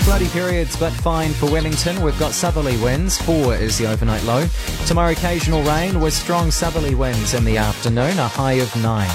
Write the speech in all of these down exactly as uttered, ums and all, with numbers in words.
Cloudy periods, but fine for Wellington. We've got southerly winds. Four is the overnight low. Tomorrow, occasional rain with strong southerly winds in the afternoon. A high of nine.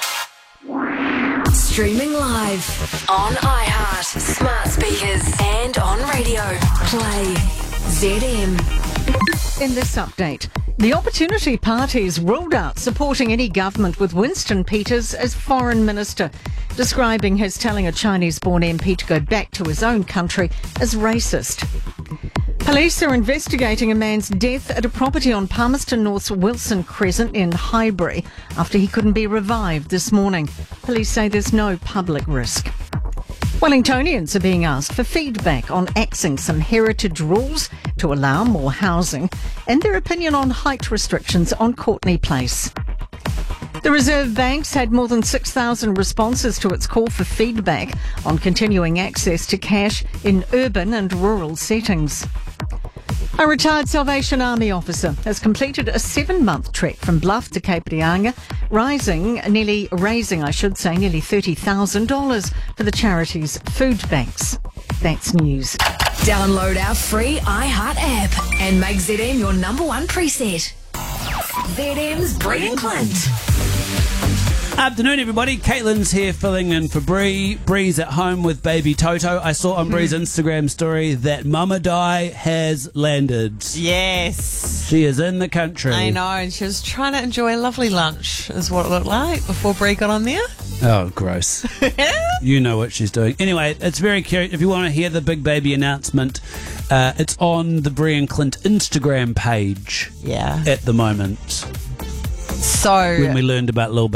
Streaming live on iHeart, smart speakers, and on radio. Play Z M. In this update, the Opportunity Party's ruled out supporting any government with Winston Peters as foreign minister, describing his telling a Chinese-born M P to go back to his own country as racist. Police are investigating a man's death at a property on Palmerston North's Wilson Crescent in Highbury after he couldn't be revived this morning. Police say there's no public risk. Wellingtonians are being asked for feedback on axing some heritage rules to allow more housing and their opinion on height restrictions on Courtney Place. The Reserve Bank's had more than six thousand responses to its call for feedback on continuing access to cash in urban and rural settings. A retired Salvation Army officer has completed a seven-month trek from Bluff to Cape Reinga, rising nearly, raising, I should say, nearly thirty thousand dollars for the charity's food banks. That's news. Download our free iHeart app and make Z M your number one preset. Z M's Bree and Clint. Afternoon, everybody. Caitlin's here filling in for Bree. Bree's at home with baby Toto. I saw on Bree's Instagram story that Mama Di has landed. Yes. She is in the country. I know, and she was trying to enjoy a lovely lunch, is what it looked like before Bree got on there. Oh, gross. You know what she's doing. Anyway, it's very cute. If you want to hear the big baby announcement, uh, it's on the Bree and Clint Instagram page Yeah. at the moment. So when we learned about Lil